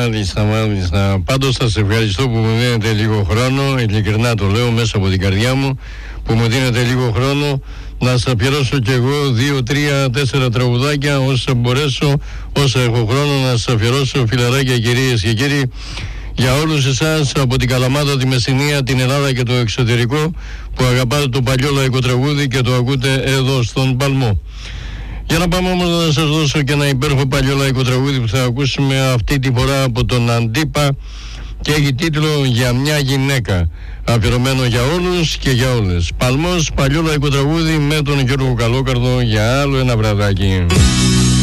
Μάλιστα. Πάντως σας ευχαριστώ που μου δίνετε λίγο χρόνο, ειλικρινά το λέω μέσα από την καρδιά μου, που μου δίνετε λίγο χρόνο να σας αφιερώσω κι εγώ 2, 3, 4 τραγουδάκια όσα μπορέσω, όσα έχω χρόνο να σας αφιερώσω, φιλαράκια, κυρίες και κύριοι, για όλους εσάς από την Καλαμάτα, τη Μεσσηνία, την Ελλάδα και το εξωτερικό που αγαπάτε το παλιό λαϊκό τραγούδι και το ακούτε εδώ στον Παλμό. Για να πάμε όμως να σας δώσω και ένα υπέροχο παλιό λαϊκό τραγούδι που θα ακούσουμε αυτή τη φορά από τον Αντίπα και έχει τίτλο «Για μια γυναίκα», αφιερωμένο για όλους και για όλες. Παλμός, παλιό λαϊκό τραγούδι με τον Γιώργο Καλόκαρδο για άλλο ένα βραδάκι.